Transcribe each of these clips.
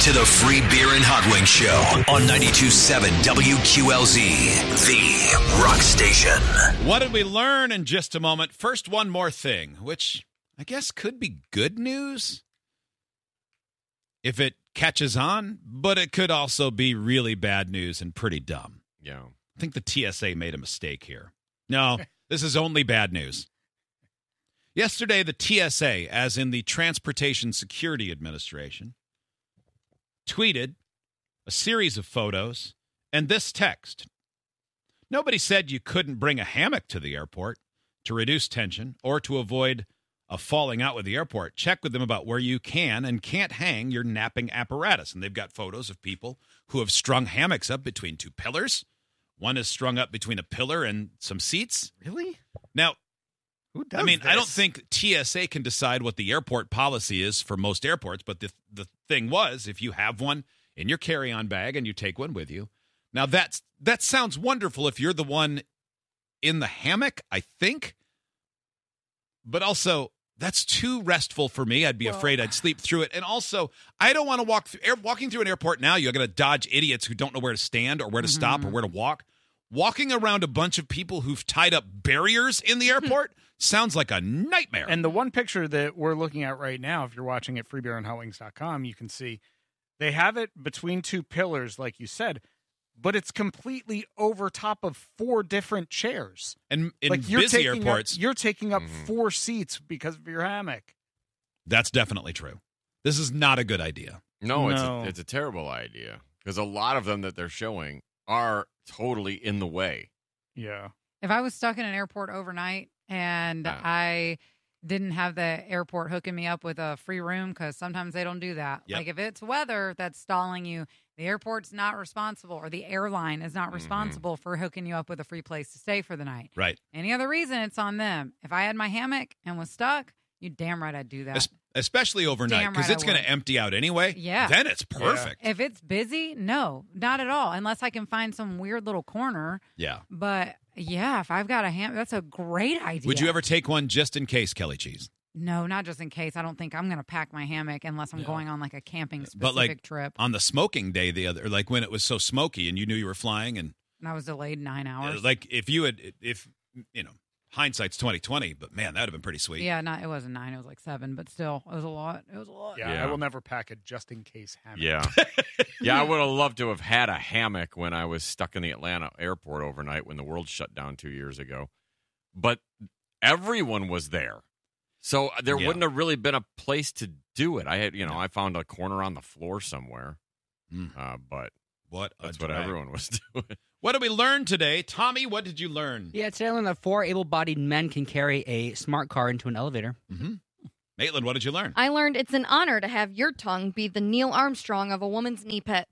to the Free Beer and Hot Wings Show on 92.7 WQLZ, the rock station. What did we learn in just a moment? First, one more thing, which I guess could be good news if it catches on, but it could also be really bad news and pretty dumb. Yeah. I think the TSA made a mistake here. No, this is only bad news. Yesterday, the TSA, as in the Transportation Security Administration, tweeted a series of photos and this text. Nobody said you couldn't bring a hammock to the airport to reduce tension or to avoid a falling out with the airport. Check with them about where you can and can't hang your napping apparatus. And they've got photos of people who have strung hammocks up between two pillars. One is strung up between a pillar and some seats. Really? Now, who does this? I don't think TSA can decide what the airport policy is for most airports, but the thing was, if you have one in your carry-on bag and you take one with you, now that sounds wonderful if you're the one in the hammock, I think. But also, that's too restful for me. I'd be afraid I'd sleep through it. And also, I don't want to walking through an airport now, you're going to dodge idiots who don't know where to stand or where to stop or where to walk. Walking around a bunch of people who've tied up barriers in the airport sounds like a nightmare. And the one picture that we're looking at right now, if you're watching at freebeerandhotwings.com, you can see they have it between two pillars, like you said, but it's completely over top of 4 different chairs. And in busy airports, you're taking up 4 seats because of your hammock. That's definitely true. This is not a good idea. No. It's a terrible idea because a lot of them that they're showing are totally in the way. Yeah. If I was stuck in an airport overnight and I didn't have the airport hooking me up with a free room, because sometimes they don't do that. Yep. Like if it's weather that's stalling you, the airport's not responsible, or the airline is not responsible for hooking you up with a free place to stay for the night. Right. Any other reason, it's on them. If I had my hammock and was stuck, you damn right I'd do that. Especially overnight, because it's going to empty out anyway. Yeah. Then it's perfect. If it's busy, no, not at all, unless I can find some weird little corner. Yeah. But yeah, if I've got a hammock, that's a great idea. Would you ever take one just in case, Kelly Cheese? No, not just in case. I don't think I'm going to pack my hammock unless I'm going on like a camping specific trip. On the smoking day, like when it was so smoky and you knew you were flying and I was delayed 9 hours. Like if hindsight's 20/20, but man, that would have been pretty sweet. Yeah, it wasn't 9, it was like 7, but still, it was a lot. Yeah, I will never pack a just in case hammock. Yeah. Yeah, I would have loved to have had a hammock when I was stuck in the Atlanta airport overnight when the world shut down 2 years ago. But everyone was there. So there wouldn't have really been a place to do it. I had, I found a corner on the floor somewhere. But that's what everyone was doing. What did we learn today? Tommy, what did you learn? Yeah, today I learned that 4 able-bodied men can carry a smart car into an elevator. Mm-hmm. Maitland, what did you learn? I learned it's an honor to have your tongue be the Neil Armstrong of a woman's knee pet.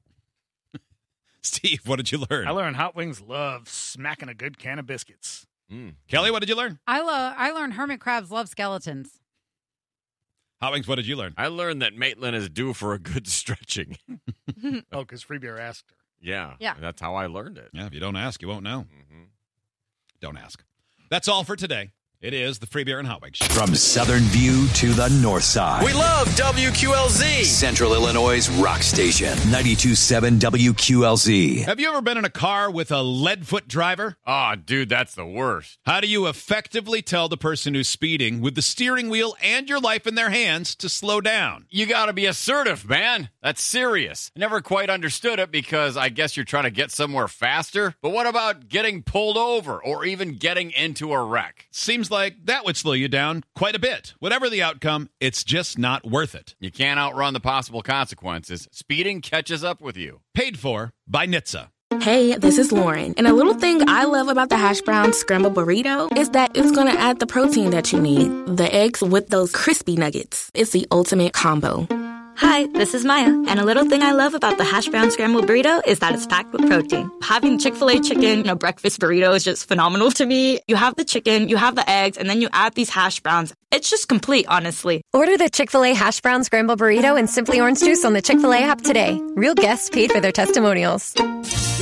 Steve, what did you learn? I learned Hot Wings love smacking a good can of biscuits. Kelly, what did you learn? I learned hermit crabs love skeletons. Hot Wings, what did you learn? I learned that Maitland is due for a good stretching. Because Free Beer asked her. Yeah. Yeah. That's how I learned it. Yeah, if you don't ask, you won't know. Don't ask. That's all for today. It is the Free Beer and Hot Wings Show. From Southern View to the North Side. We love WQLZ. Central Illinois' rock station. 92.7 WQLZ. Have you ever been in a car with a lead-foot driver? Oh, dude, that's the worst. How do you effectively tell the person who's speeding with the steering wheel and your life in their hands to slow down? You got to be assertive, man. That's serious. I never quite understood it because I guess you're trying to get somewhere faster. But what about getting pulled over or even getting into a wreck? Seems like that would slow you down quite a bit. Whatever the outcome, it's just not worth it. You can't outrun the possible consequences. Speeding catches up with you. Paid for by NHTSA. Hey, this is Lauren. And a little thing I love about the hash brown scramble burrito is that it's going to add the protein that you need. The eggs with those crispy nuggets. It's the ultimate combo. Hi, this is Maya, and a little thing I love about the hash brown scrambled burrito is that it's packed with protein. Having Chick-fil-A chicken in a breakfast burrito is just phenomenal to me. You have the chicken, you have the eggs, and then you add these hash browns. It's just complete, honestly. Order the Chick-fil-A hash brown scrambled burrito and Simply Orange Juice on the Chick-fil-A app today. Real guests paid for their testimonials.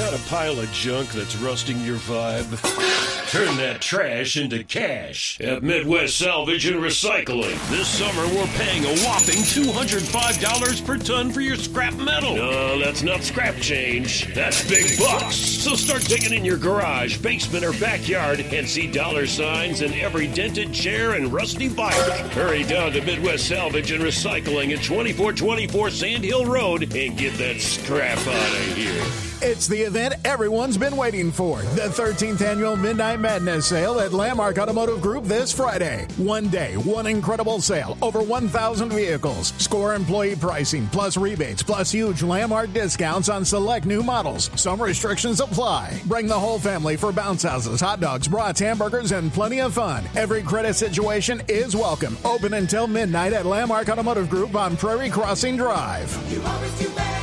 Got a pile of junk that's rusting your vibe? Turn that trash into cash at Midwest Salvage and Recycling. This summer, we're paying a whopping $205 per ton for your scrap metal. No, that's not scrap change. That's big bucks. So start digging in your garage, basement, or backyard and see dollar signs in every dented chair and rusty bike. Hurry down to Midwest Salvage and Recycling at 2424 Sand Hill Road and get that scrap out of here. It's the event everyone's been waiting for. The 13th Annual Midnight Madness Sale at Landmark Automotive Group this Friday. One day, one incredible sale. Over 1,000 vehicles. Score employee pricing, plus rebates, plus huge Landmark discounts on select new models. Some restrictions apply. Bring the whole family for bounce houses, hot dogs, brats, hamburgers, and plenty of fun. Every credit situation is welcome. Open until midnight at Landmark Automotive Group on Prairie Crossing Drive. You always do better.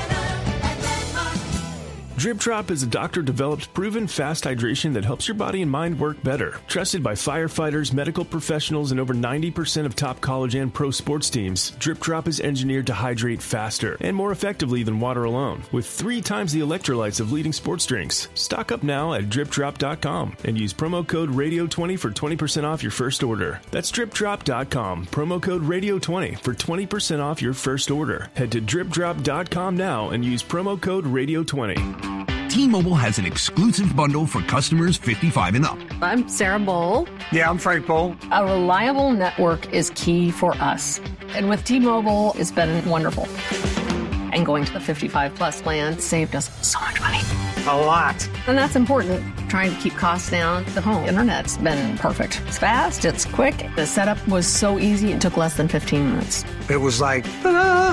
Drip Drop is a doctor-developed, proven fast hydration that helps your body and mind work better. Trusted by firefighters, medical professionals, and over 90% of top college and pro sports teams, Drip Drop is engineered to hydrate faster and more effectively than water alone, with 3 times the electrolytes of leading sports drinks. Stock up now at DripDrop.com and use promo code RADIO20 for 20% off your first order. That's DripDrop.com, promo code RADIO20 for 20% off your first order. Head to DripDrop.com now and use promo code RADIO20. T-Mobile has an exclusive bundle for customers 55 and up. I'm Sarah Bowl. Yeah, I'm Frank Bowl. A reliable network is key for us. And with T-Mobile, it's been wonderful. And going to the 55 plus plan saved us so much money. A lot. And that's important. Trying to keep costs down. The home internet's been perfect. It's fast, it's quick. The setup was so easy, it took less than 15 minutes. It was like, ta-da!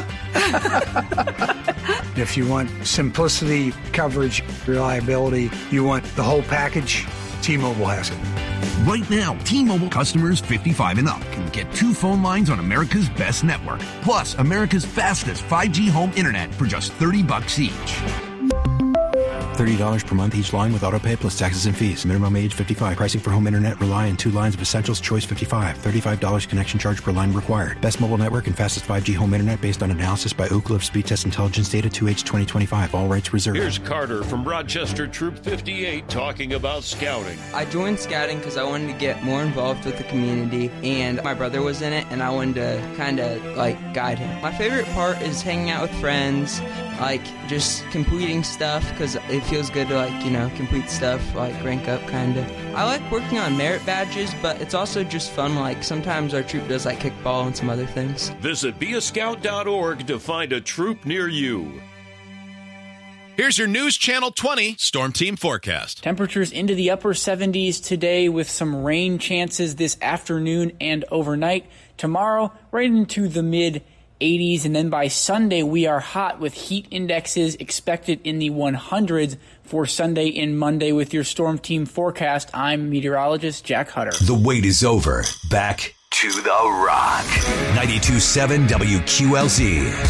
If you want simplicity, coverage, reliability, you want the whole package, T-Mobile has it. Right now, T-Mobile customers 55 and up can get 2 phone lines on America's best network, plus America's fastest 5G home internet for just $30 each. $30 per month each line with autopay plus taxes and fees. Minimum age 55. Pricing for home internet rely on 2 lines of Essentials. Choice 55. $35 connection charge per line required. Best mobile network and fastest 5G home internet based on analysis by Ookla of Speed Test Intelligence data 2H 2025. All rights reserved. Here's Carter from Rochester Troop 58 talking about scouting. I joined scouting because I wanted to get more involved with the community, and my brother was in it, and I wanted to kind of guide him. My favorite part is hanging out with friends, just completing stuff, because it feels good to complete stuff, rank up kind of. I like working on merit badges, but it's also just fun. Sometimes our troop does kickball and some other things. Visit beascout.org to find a troop near you. Here's your News Channel 20 Storm Team forecast. Temperatures into the upper 70s today with some rain chances this afternoon and overnight. Tomorrow, right into the mid 80s, and then by Sunday we are hot with heat indexes expected in the 100s for Sunday and Monday. With your Storm Team forecast, I'm meteorologist Jack Hutter. The wait is over. Back to the Rock. 92.7 WQLZ.